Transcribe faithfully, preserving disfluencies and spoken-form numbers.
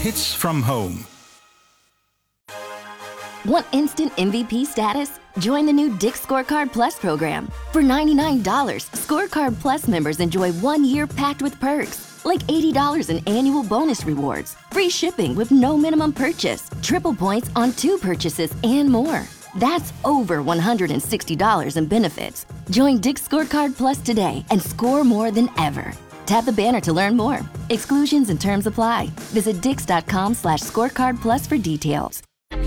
hits from home. Want instant M V P status? Join the new Dick's Scorecard Plus program. For ninety-nine dollars, Scorecard Plus members enjoy one year packed with perks, like eighty dollars in annual bonus rewards, free shipping with no minimum purchase, triple points on two purchases, and more. That's over one hundred sixty dollars in benefits. Join Dick's Scorecard Plus today and score more than ever. Tap the banner to learn more. Exclusions and terms apply. Visit dix.com slash scorecard plus for details.